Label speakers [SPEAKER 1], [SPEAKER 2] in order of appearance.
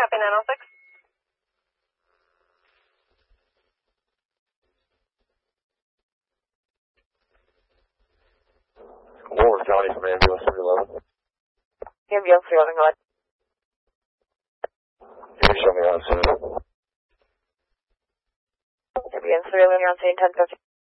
[SPEAKER 1] Copy 906.
[SPEAKER 2] Lawrence County from ambulance 311.
[SPEAKER 1] Ambulance 311, go ahead.
[SPEAKER 2] Can you show me on scene?
[SPEAKER 1] Ambulance 311, you're on scene 1050.